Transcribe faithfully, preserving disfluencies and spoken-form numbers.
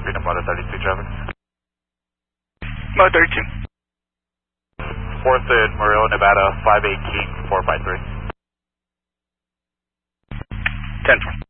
Freedom Motor thirty-two traffic. Motor thirty-two. fourth in Murillo, Nevada, five eighteen, four by three. ten four.